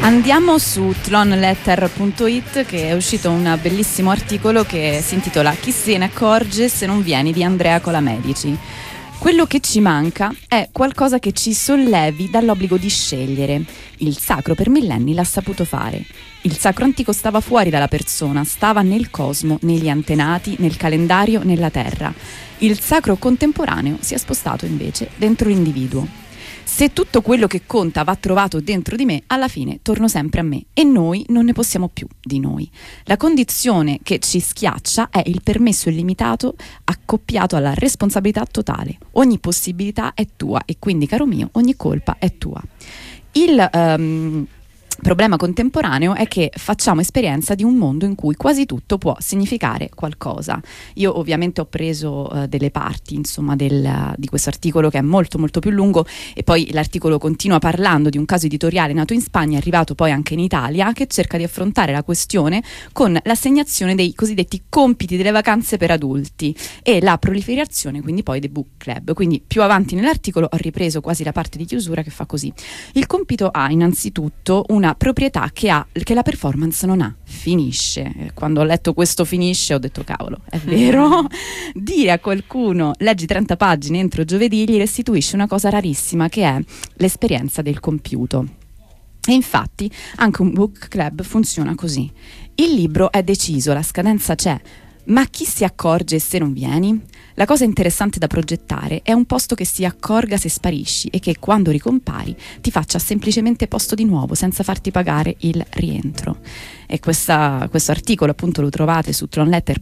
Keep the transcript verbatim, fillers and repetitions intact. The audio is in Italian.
Andiamo su tlonletter punto it, che è uscito un bellissimo articolo che si intitola Chi se ne accorge se non vieni, di Andrea Colamedici. Quello che ci manca è qualcosa che ci sollevi dall'obbligo di scegliere. Il sacro per millenni l'ha saputo fare. Il sacro antico stava fuori dalla persona, stava nel cosmo, negli antenati, nel calendario, nella terra. Il sacro contemporaneo si è spostato invece dentro l'individuo. Se tutto quello che conta va trovato dentro di me, alla fine torno sempre a me e noi non ne possiamo più di noi. La condizione che ci schiaccia è il permesso illimitato accoppiato alla responsabilità totale. Ogni possibilità è tua e quindi, caro mio, ogni colpa è tua. Il um, problema contemporaneo è che facciamo esperienza di un mondo in cui quasi tutto può significare qualcosa. Io ovviamente ho preso uh, delle parti, insomma, del, uh, di questo articolo, che è molto molto più lungo, e poi l'articolo continua parlando di un caso editoriale nato in Spagna, arrivato poi anche in Italia, che cerca di affrontare la questione con l'assegnazione dei cosiddetti compiti delle vacanze per adulti e la proliferazione quindi poi dei book club. Quindi più avanti nell'articolo ho ripreso quasi la parte di chiusura, che fa così. Il compito ha innanzitutto una proprietà che ha, che la performance non ha: finisce. Quando ho letto questo finisce ho detto cavolo, è vero. Dire a qualcuno leggi trenta pagine entro giovedì gli restituisce una cosa rarissima, che è l'esperienza del compiuto. E infatti anche un book club funziona così: il libro è deciso, la scadenza c'è, ma chi si accorge se non vieni? La cosa interessante da progettare è un posto che si accorga se sparisci e che quando ricompari ti faccia semplicemente posto di nuovo senza farti pagare il rientro. E questa, questo articolo appunto lo trovate su tlonletter